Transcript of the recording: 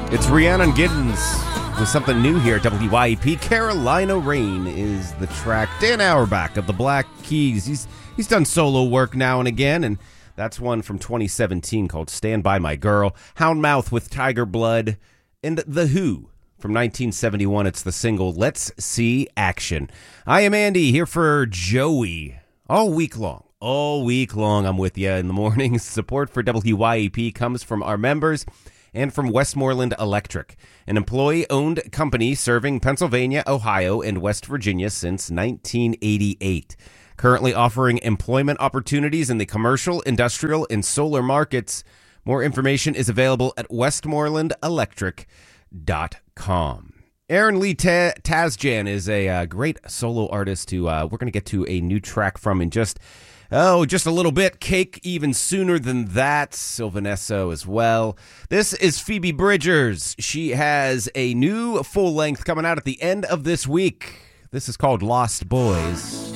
It's Rhiannon Giddens with something new here at WYEP. Carolina Rain is the track. Dan Auerbach of the Black Keys. He's done solo work now and again, and that's one from 2017 called Stand By My Girl. Houndmouth with Tiger Blood. And The Who from 1971. It's the single Let's See Action. I am Andy here for Joey all week long. All week long I'm with you in the mornings. Support for WYEP comes from our members and from Westmoreland Electric, an employee-owned company serving Pennsylvania, Ohio, and West Virginia since 1988. Currently offering employment opportunities in the commercial, industrial, and solar markets. More information is available at westmorelandelectric.com. Aaron Lee Tazjan is a great solo artist who we're going to get to a new track from in just a little bit. Cake even sooner than that. Sylvanesso as well. This is Phoebe Bridgers. She has a new full length coming out at the end of this week. This is called Lost Boys.